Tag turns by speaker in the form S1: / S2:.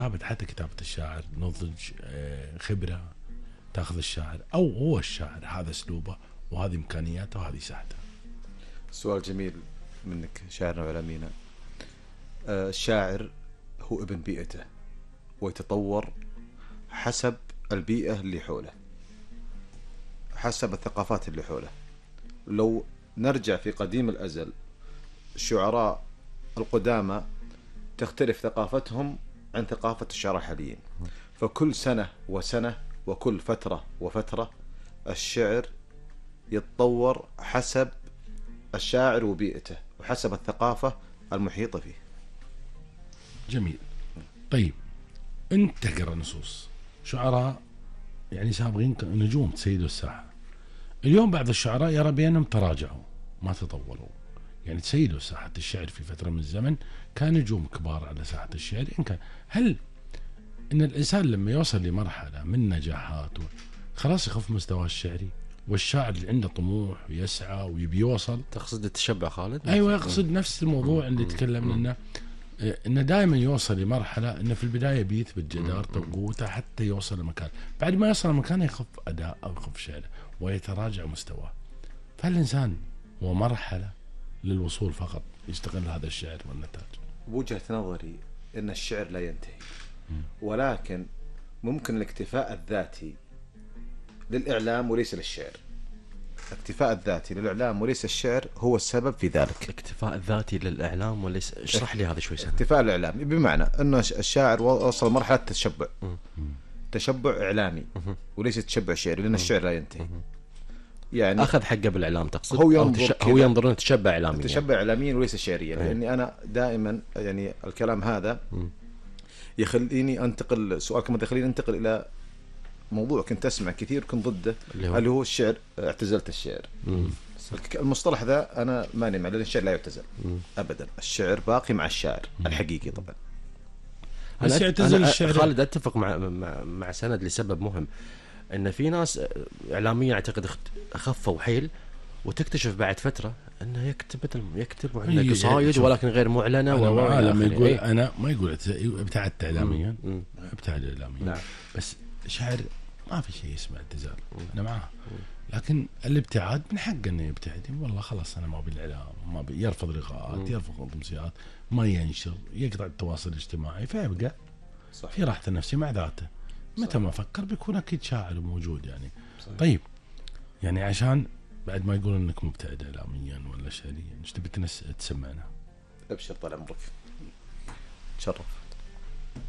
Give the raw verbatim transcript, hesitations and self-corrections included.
S1: كتابة حتى كتابة الشاعر نضج، آه، خبرة تاخذ الشاعر أو هو الشاعر، هذا أسلوبه وهذه إمكانياته وهذه ساحته.
S2: سؤال جميل منك شاعرنا وعلمينا. آه، الشاعر هو ابن بيئته ويتطور حسب البيئة اللي حوله، حسب الثقافات اللي حوله. لو نرجع في قديم الأزل، الشعراء القدامى تختلف ثقافتهم عن ثقافة الشعراء الحاليين، فكل سنة وسنة وكل فترة وفترة الشعر يتطور حسب الشاعر وبيئته وحسب الثقافة المحيطة فيه.
S1: جميل. طيب أنت تقرأ نصوص شعراء يعني سابقين نجوم تسيدوا الساحة، اليوم بعض الشعراء يرى بأنهم تراجعوا ما تطوروا، يعني تسيدوا ساحة الشعر في فترة من الزمن، كان نجوم كبار على ساحة الشعر. إن كان هل إن الإنسان لما يوصل لمرحلة من نجاحات خلاص يخف مستواه الشعري، والشاعر اللي عنده طموح ويسعى ويبي يوصل؟
S3: تقصد التشبع خالد؟
S1: أيوة، يقصد نفس الموضوع اللي تكلمنا إنه إنه دائما يوصل لمرحلة إنه في البداية بيثبت جدارته وقوته حتى يوصل لمكان، بعد ما يوصل لمكان يخف أداء أو يخف شعره ويتراجع مستواه. فالإنسان هو مرحلة للوصول فقط يستغل هذا الشعر والنتاج.
S2: بوجهة نظري إن الشعر لا ينتهي، ولكن ممكن الاكتفاء الذاتي للإعلام وليس للشعر. الاكتفاء الذاتي للإعلام وليس الشعر هو السبب في ذلك.
S3: الاكتفاء الذاتي للإعلام وليس، اشرح لي هذا شوي سنة.
S2: اكتفاء الإعلام بمعنى أن الشاعر وصل مرحلة تشبع، تشبع إعلامي وليس تشبع شعري، لأن الشعر لا ينتهي. يعني
S3: أخذ حقه بالإعلام تقصد؟
S2: هو ينظر
S3: تش... هو ينظر أنه تشبع إعلاميا،
S2: تشبع إعلاميا وليس شعريا. لأني أنا دائما يعني الكلام هذا يخليني أنتقل، سؤالكم يخليني أنتقل إلى موضوع كنت أسمع كثير كنت ضده، اللي هو, اللي هو الشعر. اعتزلت الشعر. مم. المصطلح ذا أنا ماني مع، لأن الشعر لا يعتزل مم. أبدا. الشعر باقي مع الشاعر مم. الحقيقي طبعا.
S3: بس يعتزل الشعر. خالد أتفق مع مع, مع سند لسبب مهم، إن في ناس إعلاميا أعتقد خفوا حيل، وتكتشف بعد فترة أنه يكتب مثل يكتب وعنده قصايد ولكن غير معلنة.
S1: لما يقول أنا ما يقول ابتعدت إعلاميا، ابتعد إعلاميا نعم. بس شعر ما في شيء اسمه اعتزال، أنا معه، لكن الابتعاد من حقه إنه يبتعد. والله خلاص أنا ما أبي الإعلام، ما أبي، يرفض لقاءات، يرفض تمسيات، ما ينشر، يقطع التواصل الاجتماعي، فيبقى صحيح. في راحة النفسية مع ذاته. متى ما فكر بيكون أكيد شاعر وموجود يعني صحيح. طيب يعني عشان بعد ما يقول إنك مبتعد إعلاميا ولا شعريا، إيش تبي تسمعنا؟
S2: أبشر طال عمرك، تشرف.